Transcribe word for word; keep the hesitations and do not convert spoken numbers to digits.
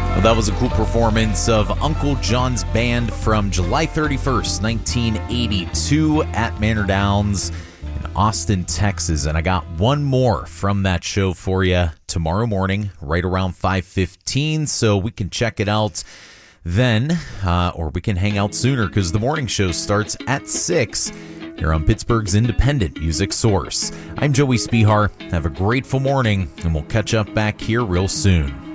Well, that was a cool performance of Uncle John's Band from July thirty-first, nineteen eighty-two at Manor Downs in Austin, Texas. And I got one more from that show for you tomorrow morning, right around five fifteen, so we can check it out then, uh, or we can hang out sooner because the morning show starts at six here on Pittsburgh's independent music source. I'm Joey Spihar. Have a grateful morning, and we'll catch up back here real soon.